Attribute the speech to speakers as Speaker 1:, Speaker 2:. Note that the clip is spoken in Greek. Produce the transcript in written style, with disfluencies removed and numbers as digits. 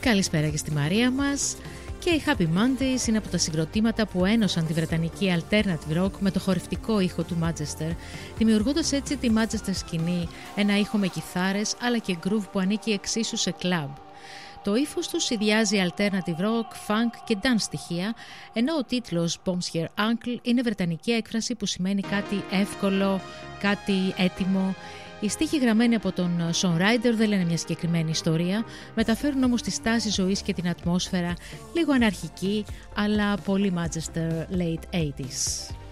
Speaker 1: Καλησπέρα και στη Μαρία μας. Και οι Happy Mondays είναι από τα συγκροτήματα που ένωσαν τη βρετανική alternative rock με το χορευτικό ήχο του Manchester, δημιουργώντας έτσι τη Manchester σκηνή, ένα ήχο με κιθάρες αλλά και groove που ανήκει εξίσου σε club. Το ύφος του συνδυάζει alternative rock, funk και dance στοιχεία, ενώ ο τίτλος Bombs Here Uncle είναι βρετανική έκφραση που σημαίνει κάτι εύκολο, κάτι έτοιμο. Οι στίχοι γραμμένοι από τον songwriter δεν λένε μια συγκεκριμένη ιστορία, μεταφέρουν όμως τη στάση ζωής και την ατμόσφαιρα, λίγο αναρχική, αλλά πολύ Manchester late 80s.